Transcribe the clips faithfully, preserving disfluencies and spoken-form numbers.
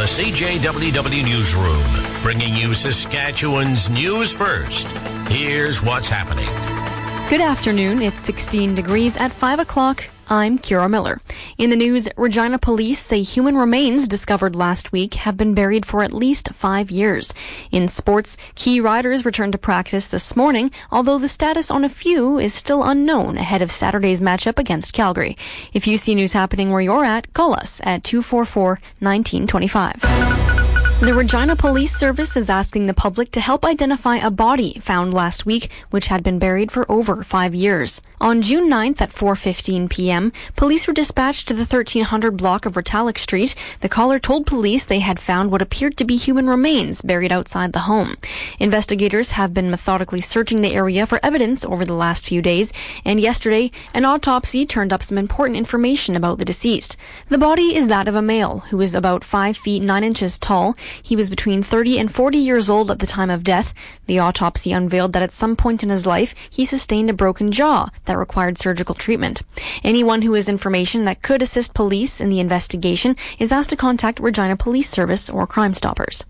the C J W W Newsroom, bringing you Saskatchewan's news first. Here's what's happening. Good afternoon. It's sixteen degrees at five o'clock. I'm Kira Miller. In the news, Regina police say human remains discovered last week have been buried for at least five years. In sports, key riders returned to practice this morning, although the status on a few is still unknown ahead of Saturday's matchup against Calgary. If you see news happening where you're at, call us at two four four, one nine two five. The Regina Police Service is asking the public to help identify a body found last week, which had been buried for over five years. On June ninth at four fifteen p.m., police were dispatched to the thirteen hundred block of Retallick Street. The caller told police they had found what appeared to be human remains buried outside the home. Investigators have been methodically searching the area for evidence over the last few days, and yesterday, an autopsy turned up some important information about the deceased. The body is that of a male who is about five feet nine inches tall. He was between thirty and forty years old at the time of death. The autopsy unveiled that at some point in his life, he sustained a broken jaw that required surgical treatment. Anyone who has information that could assist police in the investigation is asked to contact Regina Police Service or Crime Stoppers.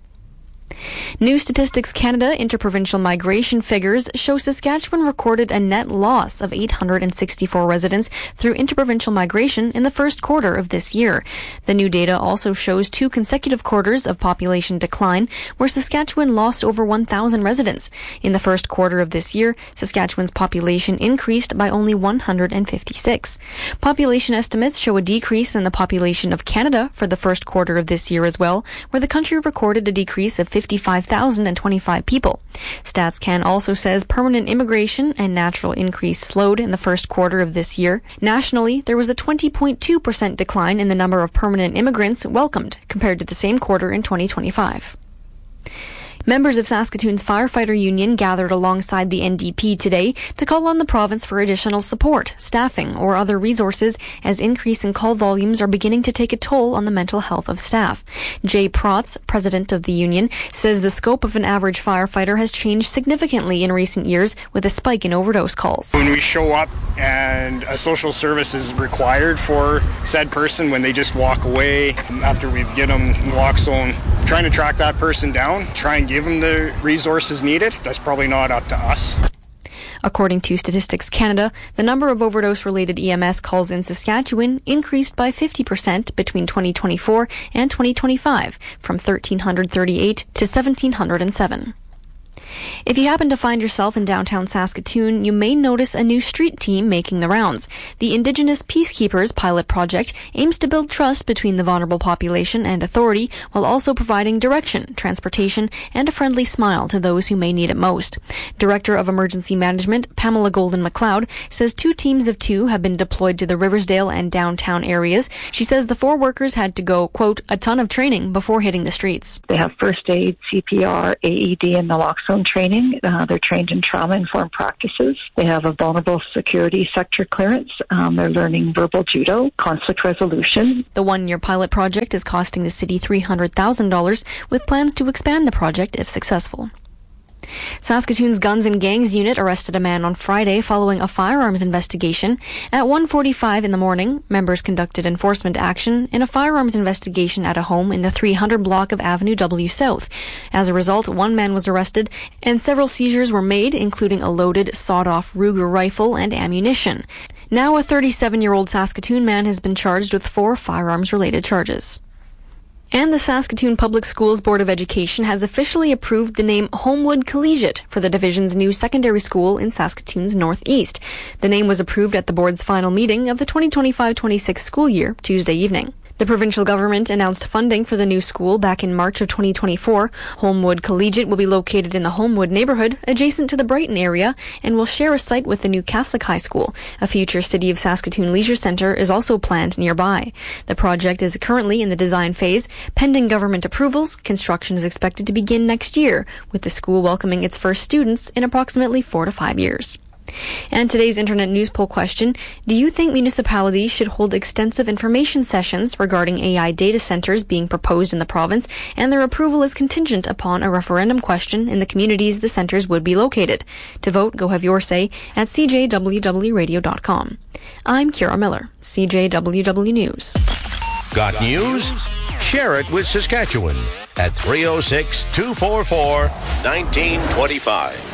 New Statistics Canada interprovincial migration figures show Saskatchewan recorded a net loss of eight hundred sixty-four residents through interprovincial migration in the first quarter of this year. The new data also shows two consecutive quarters of population decline, where Saskatchewan lost over one thousand residents. In the first quarter of this year, Saskatchewan's population increased by only one hundred fifty-six. Population estimates show a decrease in the population of Canada for the first quarter of this year as well, where the country recorded a decrease of fifty-five thousand twenty-five people. StatsCan also says permanent immigration and natural increase slowed in the first quarter of this year. Nationally, there was a twenty point two percent decline in the number of permanent immigrants welcomed compared to the same quarter in twenty twenty-five. Members of Saskatoon's firefighter union gathered alongside the N D P today to call on the province for additional support, staffing, or other resources as increase in call volumes are beginning to take a toll on the mental health of staff. Jay Protz, president of the union, says the scope of an average firefighter has changed significantly in recent years with a spike in overdose calls. When we show up and a social service is required for said person, when they just walk away after we get them in the lock zone, trying to track that person down, try and give them the resources needed, that's probably not up to us. According to Statistics Canada, the number of overdose-related E M S calls in Saskatchewan increased by fifty percent between twenty twenty-four and twenty twenty-five, from one thousand three hundred thirty-eight to one thousand seven hundred seven. If you happen to find yourself in downtown Saskatoon, you may notice a new street team making the rounds. The Indigenous Peacekeepers pilot project aims to build trust between the vulnerable population and authority, while also providing direction, transportation, and a friendly smile to those who may need it most. Director of Emergency Management, Pamela Golden-McLeod, says two teams of two have been deployed to the Riversdale and downtown areas. She says the four workers had to go, quote, a ton of training before hitting the streets. They have first aid, C P R, A E D, and naloxone training. Uh, they're trained in trauma-informed practices. They have a vulnerable security sector clearance. Um, they're learning verbal judo, conflict resolution. The one-year pilot project is costing the city three hundred thousand dollars, with plans to expand the project if successful. Saskatoon's Guns and Gangs unit arrested a man on Friday following a firearms investigation. At one forty-five in the morning, members conducted enforcement action in a firearms investigation at a home in the three hundred block of Avenue W South. As a result, one man was arrested and several seizures were made, including a loaded, sawed-off Ruger rifle and ammunition. Now a thirty-seven-year-old Saskatoon man has been charged with four firearms-related charges. And the Saskatoon Public Schools Board of Education has officially approved the name Homewood Collegiate for the division's new secondary school in Saskatoon's northeast. The name was approved at the board's final meeting of the twenty twenty-five twenty-six school year Tuesday evening. The provincial government announced funding for the new school back in March of twenty twenty-four. Homewood Collegiate will be located in the Homewood neighborhood, adjacent to the Brighton area, and will share a site with the new Catholic High School. A future City of Saskatoon Leisure Centre is also planned nearby. The project is currently in the design phase. Pending government approvals, construction is expected to begin next year, with the school welcoming its first students in approximately four to five years. And today's internet news poll question: do you think municipalities should hold extensive information sessions regarding A I data centres being proposed in the province, and their approval is contingent upon a referendum question in the communities the centres would be located? To vote, go have your say at c j w w radio dot com. I'm Kira Miller, C J W W News. Got news? Share it with Saskatchewan at three oh six, two four four, one nine two five.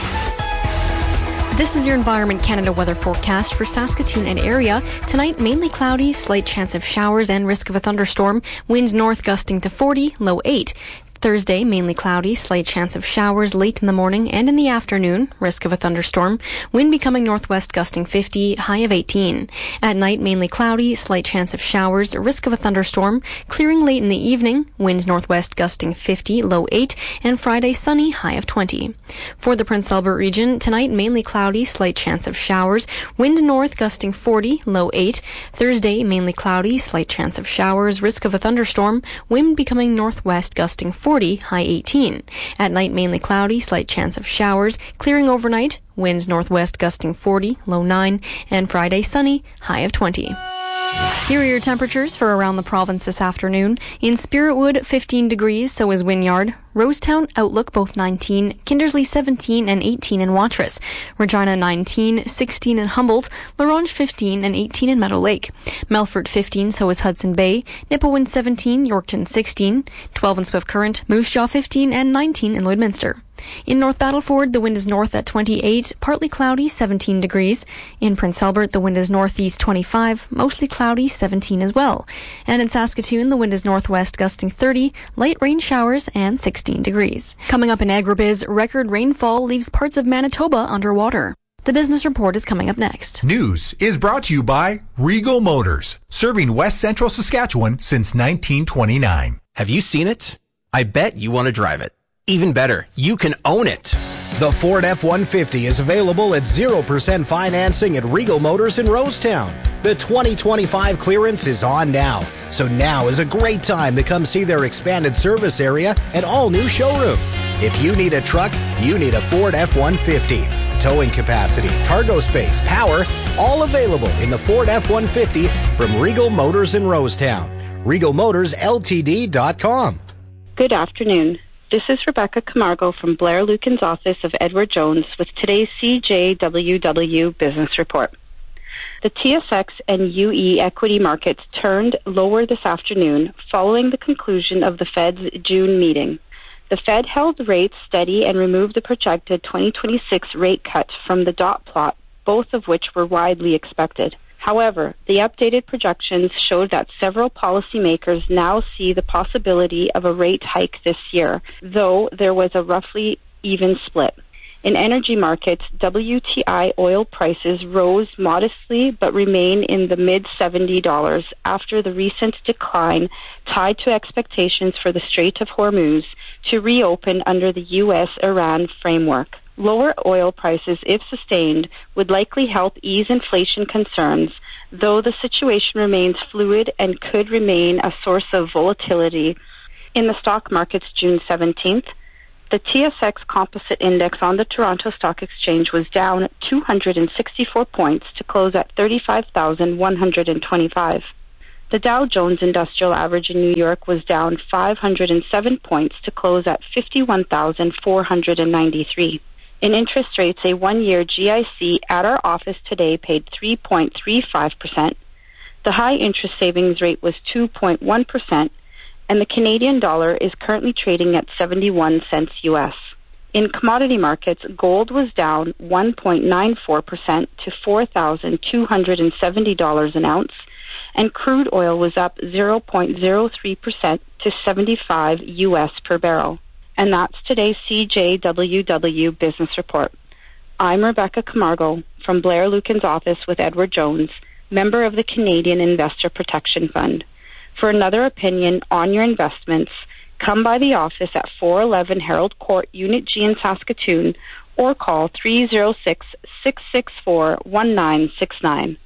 This is your Environment Canada weather forecast for Saskatoon and area. Tonight, mainly cloudy, slight chance of showers and risk of a thunderstorm. Wind north gusting to forty, low eight. Thursday, mainly cloudy, slight chance of showers late in the morning and in the afternoon, risk of a thunderstorm. Wind becoming northwest gusting fifty, high of eighteen. At night, mainly cloudy, slight chance of showers, risk of a thunderstorm. Clearing late in the evening, wind northwest gusting fifty, low eight. And Friday, sunny, high of twenty. For the Prince Albert region, tonight, mainly cloudy, slight chance of showers. Wind north gusting forty, low eight. Thursday, mainly cloudy, slight chance of showers, risk of a thunderstorm. Wind becoming northwest gusting forty, high eighteen. At night, mainly cloudy, slight chance of showers. Clearing overnight, winds northwest gusting forty, low nine. And Friday, sunny, high of twenty. Here are your temperatures for around the province this afternoon. In Spiritwood, fifteen degrees, so is Wynyard. Rosetown, Outlook, both nineteen. Kindersley, seventeen and eighteen in Watrous. Regina, nineteen, sixteen in Humboldt. Larange, fifteen and eighteen in Meadow Lake. Melfort, fifteen, so is Hudson Bay. Nipawin, seventeen. Yorkton, sixteen. twelve in Swift Current. Moose Jaw, fifteen and nineteen in Lloydminster. In North Battleford, the wind is north at twenty-eight, partly cloudy, seventeen degrees. In Prince Albert, the wind is northeast twenty-five, mostly cloudy, seventeen as well. And in Saskatoon, the wind is northwest gusting thirty, light rain showers, and sixteen degrees. Coming up in Agribiz, record rainfall leaves parts of Manitoba underwater. The business report is coming up next. News is brought to you by Regal Motors, serving West Central Saskatchewan since nineteen twenty-nine. Have you seen it? I bet you want to drive it. Even better, you can own it. The Ford F one fifty is available at zero percent financing at Regal Motors in Rosetown. The twenty twenty-five clearance is on now, so now is a great time to come see their expanded service area and all-new showroom. If you need a truck, you need a Ford F one fifty. Towing capacity, cargo space, power, all available in the Ford F one fifty from Regal Motors in Rosetown. Regal Motors L T D dot com. Good afternoon. This is Rebecca Camargo from Blair Lucan's office of Edward Jones with today's C J W W Business Report. The T S X and U E equity markets turned lower this afternoon following the conclusion of the Fed's June meeting. The Fed held rates steady and removed the projected twenty twenty-six rate cut from the dot plot, both of which were widely expected. However, the updated projections showed that several policymakers now see the possibility of a rate hike this year, though there was a roughly even split. In energy markets, W T I oil prices rose modestly but remain in the mid seventy dollars after the recent decline tied to expectations for the Strait of Hormuz to reopen under the U S Iran framework. Lower oil prices, if sustained, would likely help ease inflation concerns, though the situation remains fluid and could remain a source of volatility. In the stock markets June seventeenth, the T S X Composite Index on the Toronto Stock Exchange was down two hundred sixty-four points to close at thirty-five thousand one hundred twenty-five. The Dow Jones Industrial Average in New York was down five hundred seven points to close at fifty-one thousand four hundred ninety-three. In interest rates, a one-year G I C at our office today paid three point three five percent. The high interest savings rate was two point one percent, and the Canadian dollar is currently trading at seventy-one cents U S. In commodity markets, gold was down one point nine four percent to four thousand two hundred seventy dollars an ounce, and crude oil was up zero point zero three percent to seventy-five U S per barrel. And that's today's C J W W Business Report. I'm Rebecca Camargo from Blair Lucan's office with Edward Jones, member of the Canadian Investor Protection Fund. For another opinion on your investments, come by the office at four eleven Harold Court, Unit G in Saskatoon, or call three oh six, six six four, one nine six nine.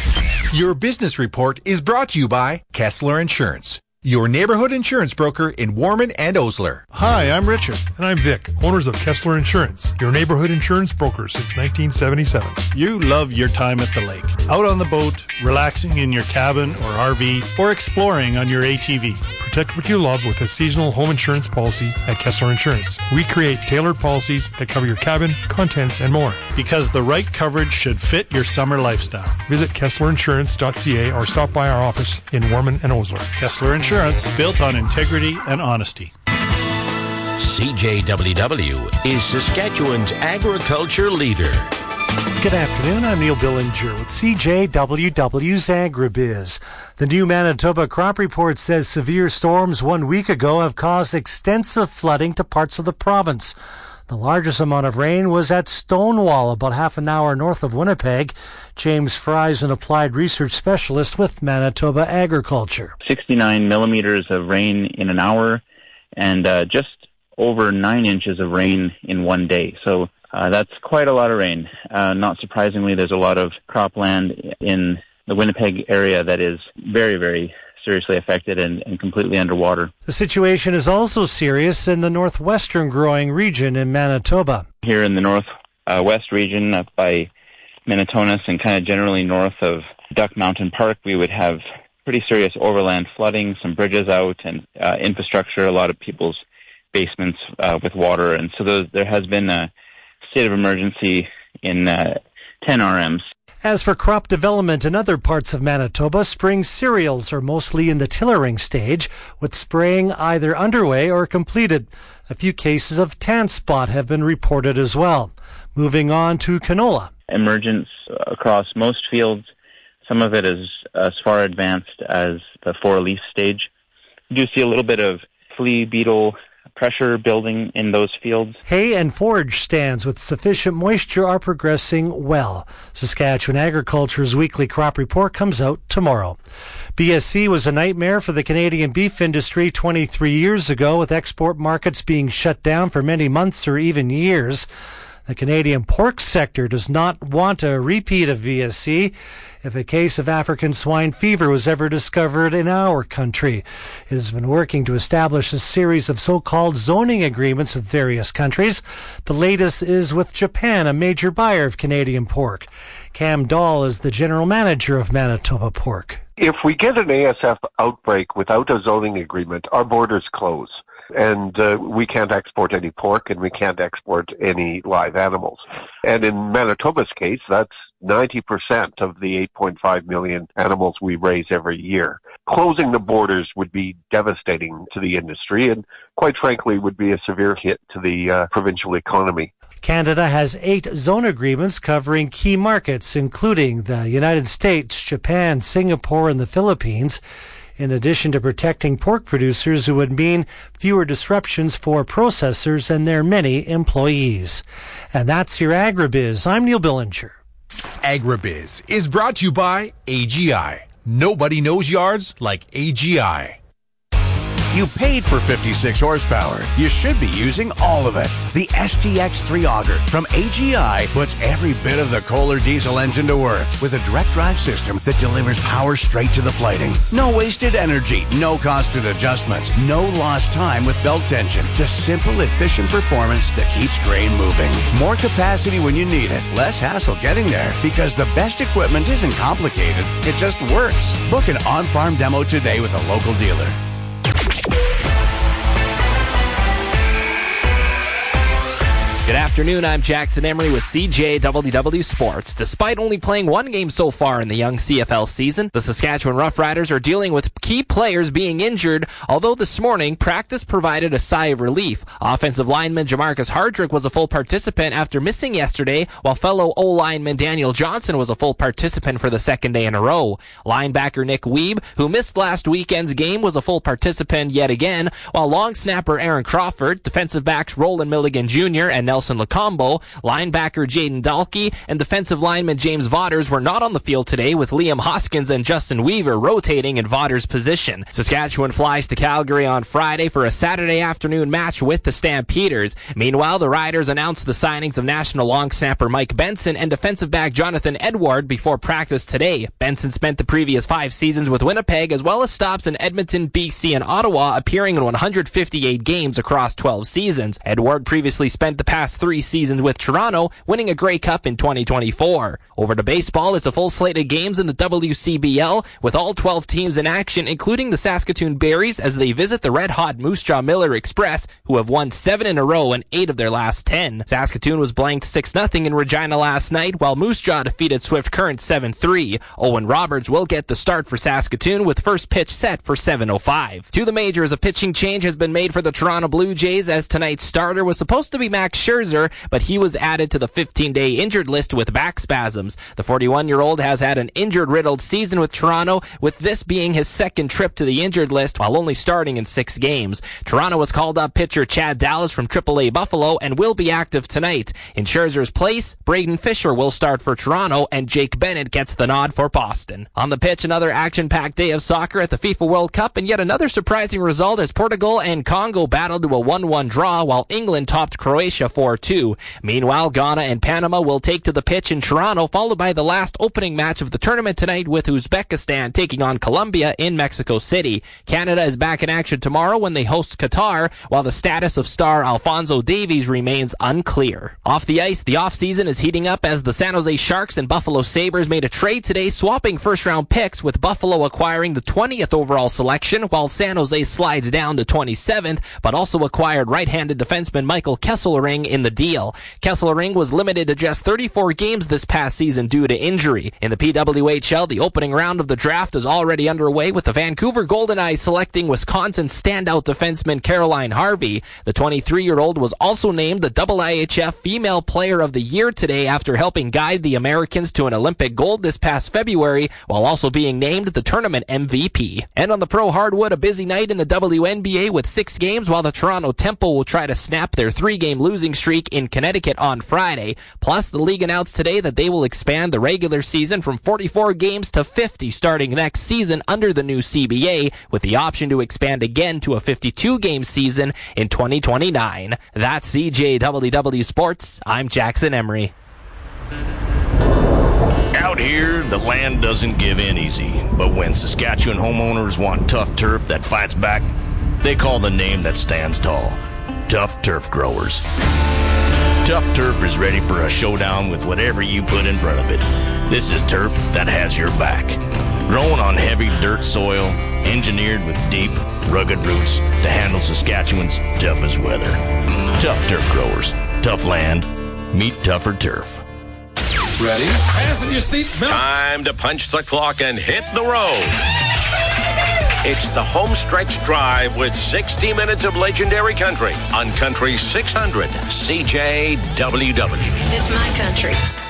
Your business report is brought to you by Kessler Insurance, your neighborhood insurance broker in Warman and Osler. Hi, I'm Richard. And I'm Vic, owners of Kessler Insurance, your neighborhood insurance broker since nineteen seventy-seven. You love your time at the lake, out on the boat, relaxing in your cabin or R V, or exploring on your A T V. Protect what you love with a seasonal home insurance policy at Kessler Insurance. We create tailored policies that cover your cabin, contents, and more. Because the right coverage should fit your summer lifestyle. Visit kessler insurance dot c a or stop by our office in Warman and Osler. Kessler Insurance, built on integrity and honesty. C J W W is Saskatchewan's agriculture leader. Good afternoon, I'm Neil Billinger with C J W W's AgriBiz. The new Manitoba crop report says severe storms one week ago have caused extensive flooding to parts of the province. The largest amount of rain was at Stonewall, about half an hour north of Winnipeg. James Fry is an applied research specialist with Manitoba Agriculture. sixty-nine millimeters of rain in an hour and uh, just over nine inches of rain in one day. So uh, that's quite a lot of rain. Uh, not surprisingly, there's a lot of cropland in the Winnipeg area that is very, very seriously affected and, and completely underwater. The situation is also serious in the northwestern growing region in Manitoba. Here in the northwest uh, region up by Minnetonka and kind of generally north of Duck Mountain Park, we would have pretty serious overland flooding, some bridges out and uh, infrastructure, a lot of people's basements uh, with water. And so those, there has been a state of emergency in uh, ten R Ms. As for crop development in other parts of Manitoba, spring cereals are mostly in the tillering stage, with spraying either underway or completed. A few cases of tan spot have been reported as well. Moving on to canola. Emergence across most fields. Some of it is as far advanced as the four-leaf stage. We do see a little bit of flea beetle pressure building in those fields. Hay and forage stands with sufficient moisture are progressing well. Saskatchewan Agriculture's weekly crop report comes out tomorrow. B S C was a nightmare for the Canadian beef industry twenty-three years ago, with export markets being shut down for many months or even years. The Canadian pork sector does not want a repeat of B S C if a case of African swine fever was ever discovered in our country. It has been working to establish a series of so-called zoning agreements with various countries. The latest is with Japan, a major buyer of Canadian pork. Cam Dahl is the general manager of Manitoba Pork. If we get an A S F outbreak without a zoning agreement, our borders close. And uh, we can't export any pork and we can't export any live animals. And in Manitoba's case, that's ninety percent of the eight point five million animals we raise every year. Closing the borders would be devastating to the industry and, quite frankly, would be a severe hit to the uh, provincial economy. Canada has eight zone agreements covering key markets, including the United States, Japan, Singapore, and the Philippines. In addition to protecting pork producers, it would mean fewer disruptions for processors and their many employees. And that's your AgriBiz. I'm Neil Billinger. AgriBiz is brought to you by A G I. Nobody knows yards like A G I. You paid for fifty-six horsepower. You should be using all of it. The S T X three auger from A G I puts every bit of the Kohler diesel engine to work with a direct drive system that delivers power straight to the flighting. No wasted energy, no costed adjustments, no lost time with belt tension. Just simple, efficient performance that keeps grain moving. More capacity when you need it, less hassle getting there, because the best equipment isn't complicated. It just works. Book an on-farm demo today with a local dealer. Good afternoon, I'm Jackson Emery with C J W W Sports. Despite only playing one game so far in the young C F L season, the Saskatchewan Roughriders are dealing with key players being injured, although this morning, practice provided a sigh of relief. Offensive lineman Jamarcus Hardrick was a full participant after missing yesterday, while fellow O-lineman Daniel Johnson was a full participant for the second day in a row. Linebacker Nick Weeb, who missed last weekend's game, was a full participant yet again, while long snapper Aaron Crawford, defensive backs Roland Milligan Junior and Nelson Lacombo, linebacker Jaden Dalkey, and defensive lineman James Vaughters were not on the field today, with Liam Hoskins and Justin Weaver rotating in Vaughters' position. Saskatchewan flies to Calgary on Friday for a Saturday afternoon match with the Stampeders. Meanwhile, the Riders announced the signings of national long snapper Mike Benson and defensive back Jonathan Edward before practice today. Benson spent the previous five seasons with Winnipeg, as well as stops in Edmonton, B C, and Ottawa, appearing in one hundred fifty-eight games across twelve seasons. Edward previously spent the past last three seasons with Toronto, winning a Grey Cup in twenty twenty-four. Over to baseball, it's a full slate of games in the W C B L, with all twelve teams in action, including the Saskatoon Berries as they visit the red-hot Moose Jaw Miller Express, who have won seven in a row and eight of their last ten. Saskatoon was blanked six nothing in Regina last night, while Moose Jaw defeated Swift Current seven three. Owen Roberts will get the start for Saskatoon with first pitch set for seven oh five. To the majors, a pitching change has been made for the Toronto Blue Jays as tonight's starter was supposed to be Max Scherzer, but he was added to the fifteen-day injured list with back spasms. The forty-one-year-old has had an injured-riddled season with Toronto, with this being his second trip to the injured list while only starting in six games. Toronto has called up pitcher Chad Dallas from triple A Buffalo and will be active tonight. In Scherzer's place, Braden Fisher will start for Toronto and Jake Bennett gets the nod for Boston. On the pitch, another action-packed day of soccer at the FIFA World Cup, and yet another surprising result as Portugal and Congo battled to a one one draw while England topped Croatia four two. Meanwhile, Ghana and Panama will take to the pitch in Toronto, followed by the last opening match of the tournament tonight with Uzbekistan taking on Colombia in Mexico City. Canada is back in action tomorrow when they host Qatar, while the status of star Alphonso Davies remains unclear. Off the ice, the offseason is heating up as the San Jose Sharks and Buffalo Sabres made a trade today, swapping first-round picks, with Buffalo acquiring the twentieth overall selection, while San Jose slides down to twenty-seventh, but also acquired right-handed defenseman Michael Kesselring in the deal. Kesselring was limited to just thirty-four games this past season due to injury. In the P W H L, the opening round of the draft is already underway, with the Vancouver Golden Knights selecting Wisconsin standout defenseman Caroline Harvey. The twenty-three-year-old was also named the I I H F Female Player of the Year today after helping guide the Americans to an Olympic gold this past February, while also being named the tournament M V P. And on the pro hardwood, a busy night in the W N B A with six games, while the Toronto Temple will try to snap their three-game losing streak in Connecticut on Friday. Plus, the league announced today that they will expand the regular season from forty-four games to fifty starting next season under the new C B A, with the option to expand again to a fifty-two game season in twenty twenty-nine. That's C J W W Sports. I'm Jackson Emery. Out here, the land doesn't give in easy, but when Saskatchewan homeowners want tough turf that fights back, they call the name that stands tall: Tough Turf Growers. Tough Turf is ready for a showdown with whatever you put in front of it. This is turf that has your back. Grown on heavy dirt soil, engineered with deep, rugged roots to handle Saskatchewan's toughest weather. Tough Turf Growers. Tough land. Meet tougher turf. Ready? Fasten your seatbelt. Time to punch the clock and hit the road. It's the home stretch drive with sixty minutes of legendary country on Country six hundred C J W W. It's my country.